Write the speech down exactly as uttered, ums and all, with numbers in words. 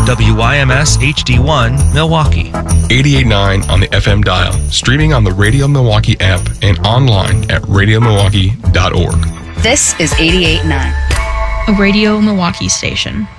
W Y M S H D one, Milwaukee. eighty-eight point nine on the F M dial, streaming on the Radio Milwaukee app and online at radio milwaukee dot org. This is eighty-eight point nine. A Radio Milwaukee station.